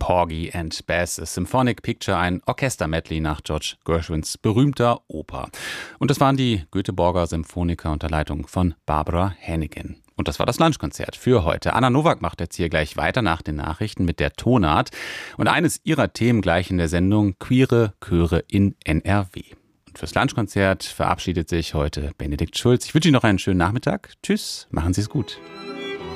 Porgy and Bess, A Symphonic Picture, ein Orchester-Medley nach George Gershwins berühmter Oper. Und das waren die Göteborger Symphoniker unter Leitung von Barbara Hannigan. Und das war das Lunchkonzert für heute. Anna Nowak macht jetzt hier gleich weiter nach den Nachrichten mit der Tonart. Und eines ihrer Themen gleich in der Sendung: queere Chöre in NRW. Und fürs Lunchkonzert verabschiedet sich heute Benedikt Schulz. Ich wünsche Ihnen noch einen schönen Nachmittag. Tschüss, machen Sie es gut.